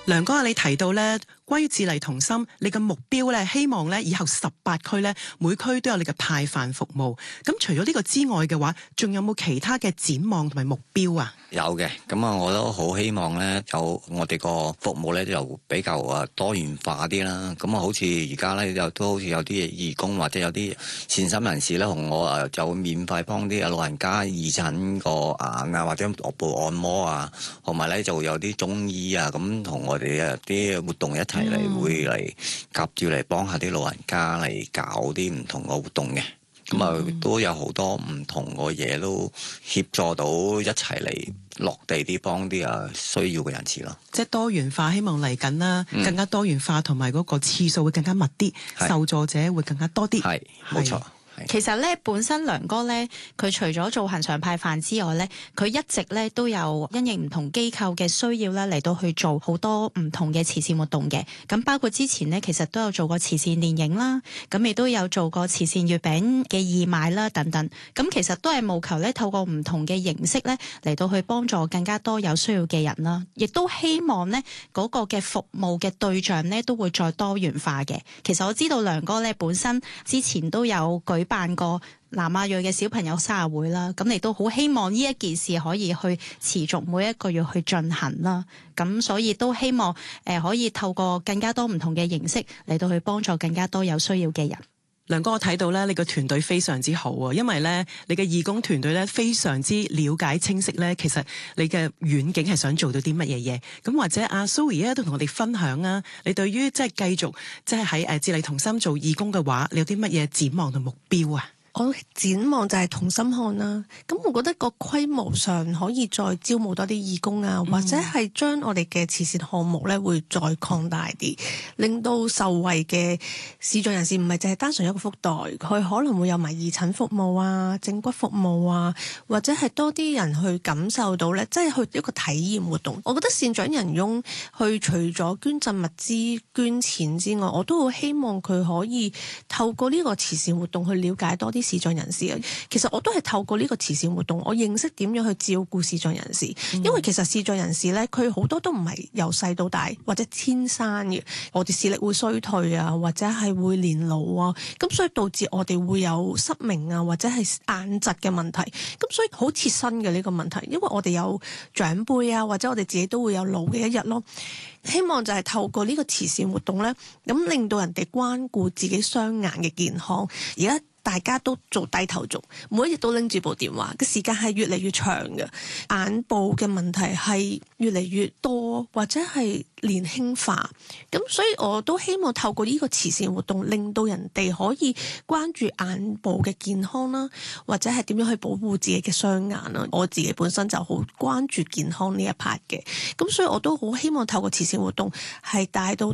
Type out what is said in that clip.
梁哥，你提到咧，關於智麗同心，你嘅目標咧，希望咧以後18區咧，每區都有你嘅派飯服務。咁除咗呢個之外嘅話，仲有冇其他嘅展望同埋目標啊？ 有嘅，咁啊，我都好希望咧，有我哋個服務咧，就比較多元化啲啦。咁啊，好似而家咧，都好似有啲義工或者有啲善心人士咧，同我就免費幫啲老人家義診個眼啊，或者腳部按摩啊，同埋咧就有啲中醫啊，咁同我哋啲活動一齊嚟，會嚟夾住嚟幫下啲老人家嚟搞啲唔同嘅活動嘅。咁啊，都有好多唔同嘅嘢都協助到一齊嚟落地啲幫啲需要嘅人士咯。 即係多元化，希望嚟緊啦，更加多元化，同埋嗰個次數會更加密啲，受助者會更加多啲。 係，冇錯。 其實咧，本身梁哥咧，佢除咗做恆常派飯之外咧，佢一直咧都有因應唔同機構嘅需要咧嚟到去做好多唔同嘅慈善活動嘅。咁包括之前咧，其實都有做過慈善電影啦，咁亦都有做過慈善月餅嘅義賣啦等等。咁其實都係務求咧透過唔同嘅形式咧嚟到去幫助更加多有需要嘅人啦，亦都希望咧嗰個嘅服務嘅對象咧都會再多元化嘅。其實我知道梁哥咧本身之前都有舉辦過南亞裔嘅小朋友生日會啦，咁你都好希望呢一件事可以去持續每一個月去進行啦，咁所以都希望可以透過更加多唔同嘅形式嚟到去幫助更加多有需要嘅人。 梁哥，我睇到咧，你個團隊非常之好啊，因為咧，你嘅義工團隊咧非常之了解清晰咧，其實你嘅遠景係想做到啲乜嘢嘢。咁或者阿 Zoe 咧都同我哋分享啊，你對於即係繼續即係喺智麗同心做義工嘅話，你有啲乜嘢展望同目標啊？ 我展望就係同心漢啦，咁我覺得個規模上可以再招募多啲義工啊，或者係將我哋嘅慈善項目咧會再擴大啲，令到受惠嘅視障人士唔係淨係單純一個福袋，佢可能會有埋義診服務啊、正骨服務啊，或者係多啲人去感受到咧，即係去一個體驗活動。我覺得善長仁翁去除咗捐贈物資、捐錢之外，我都好希望佢可以透過呢個慈善活動去了解多啲視障人士啊，其實我都係透過呢個慈善活動，我認識點樣去照顧視障人士。因為其實視障人士咧，佢好多都唔係由細到大或者天生嘅，我哋視力會衰退啊，或者係會年老啊，咁所以導致我哋會有失明啊，或者係眼疾嘅問題。咁所以好切身嘅呢個問題，因為我哋有長輩啊，或者我哋自己都會有老嘅一日咯。希望就係透過呢個慈善活動咧，咁令到人哋關顧自己雙眼嘅健康。而家大家都做低頭族，每一日都拎住部電話嘅時間係越嚟越長嘅，眼部嘅問題係越嚟越多，或者係年輕化。咁所以我都希望透過呢個慈善活動，令到人哋可以關注眼部嘅健康啦，或者係點樣去保護自己嘅雙眼啦。我自己本身就好關注健康呢一 part 嘅，咁所以我都好希望透過慈善活動係帶到